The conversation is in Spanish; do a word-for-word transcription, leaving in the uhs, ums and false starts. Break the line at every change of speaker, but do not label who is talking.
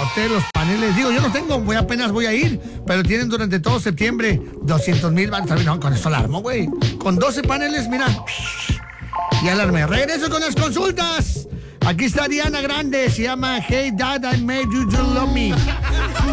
hotel, los paneles. Digo, yo no tengo, voy apenas voy a ir, pero tienen durante todo septiembre doscientos mil. No, con eso la armo, güey. Con doce paneles, mira. Ya la armé. Regreso con las consultas. Aquí está Diana Grande. Se llama Hey Dad, I Made You You Love Me.